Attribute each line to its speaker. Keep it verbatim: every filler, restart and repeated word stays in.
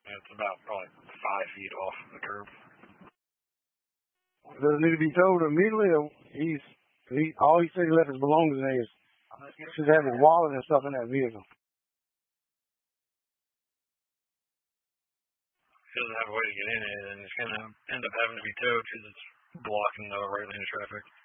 Speaker 1: It's about probably five feet off the curb.
Speaker 2: Does it need to be towed immediately, or he's he all he said he left his belongings in there is should have his wallet and stuff in that vehicle.
Speaker 1: He doesn't have a way to get in it, and it's going to end up having to be towed because it's blocking the right lane of traffic.